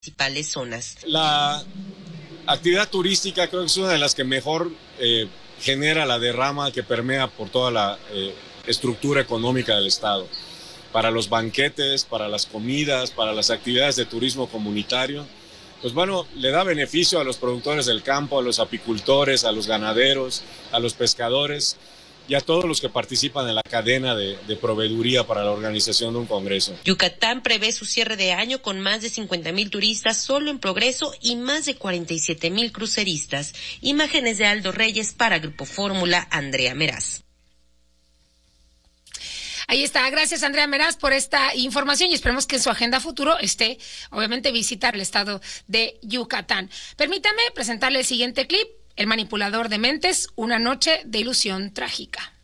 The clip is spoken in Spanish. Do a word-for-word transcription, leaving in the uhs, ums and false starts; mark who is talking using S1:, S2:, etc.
S1: principales zonas.
S2: La actividad turística creo que es una de las que mejor eh, genera la derrama que permea por toda la eh, estructura económica del Estado. Para los banquetes, para las comidas, para las actividades de turismo comunitario, pues bueno, le da beneficio a los productores del campo, a los apicultores, a los ganaderos, a los pescadores y a todos los que participan en la cadena de, de proveeduría para la organización de un congreso.
S1: Yucatán prevé su cierre de año con más de cincuenta mil turistas solo en Progreso y más de cuarenta y siete mil cruceristas. Imágenes de Aldo Reyes para Grupo Fórmula, Andrea Meraz.
S3: Ahí está, gracias Andrea Meraz por esta información y esperemos que en su agenda futuro esté, obviamente, visitar el estado de Yucatán. Permítame presentarle el siguiente clip, El manipulador de mentes, una noche de ilusión trágica.